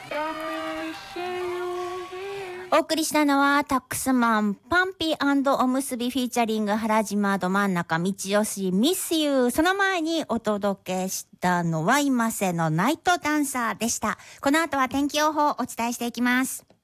お送りしたのはタックスマンパンピー&おむすびフィーチャリング原島ど真ん中道吉ミスユー。その前にお届けしたのは今瀬のナイトダンサーでした。この後は天気予報をお伝えしていきます。